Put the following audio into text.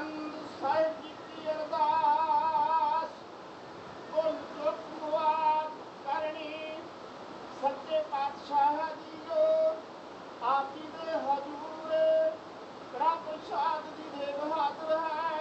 आनंद साहिब जी की अरदास बोल जो मुराद करनी सच्चे पातशाह जीओ आप जी दे हजूर कड़ा प्रसाद जी दे बहादुर है